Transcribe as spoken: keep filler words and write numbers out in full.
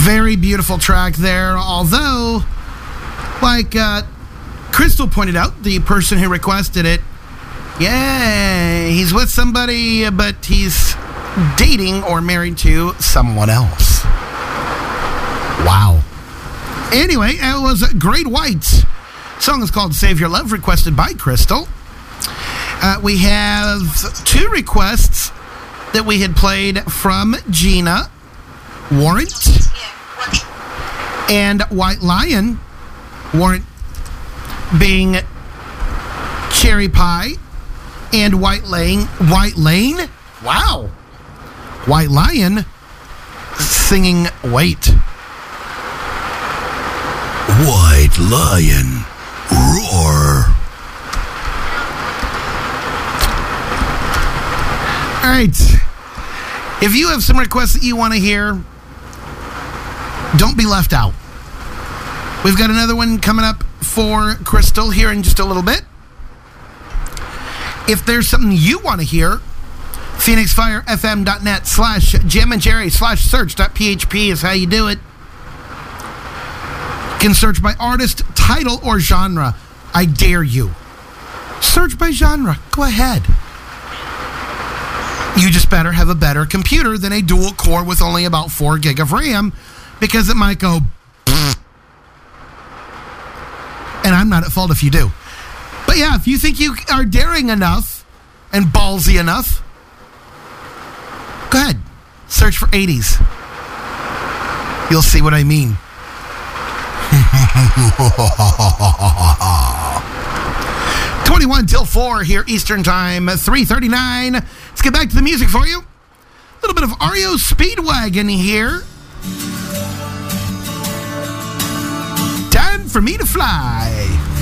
Very beautiful track there, although, like uh, Crystal pointed out, the person who requested it, yeah, he's with somebody, but he's dating or married to someone else. Wow. Anyway, it was Great Whites. The song is called Save Your Love, requested by Crystal. Uh, we have two requests that we had played from Gina, Warrant, and White Lion. Warrant being Cherry Pie, and White Lane. White Lane? Wow. White Lion singing Wait. White Lion, roar. All right. If you have some requests that you want to hear, don't be left out. We've got another one coming up for Crystal here in just a little bit. If there's something you want to hear, phoenix fire f m dot net slash Jim and Jerry slash search dot p h p is how you do it. You can search by artist, title, or genre. I dare you. Search by genre. Go ahead. You just better have a better computer than a dual core with only about four gig of RAM, because it might go and I'm not at fault if you do. But yeah, if you think you are daring enough and ballsy enough, go ahead. Search for eighties. You'll see what I mean. twenty-one till four here Eastern Time, three thirty-nine. Let's get back to the music for you. A little bit of R E O Speedwagon here. Time for me to fly.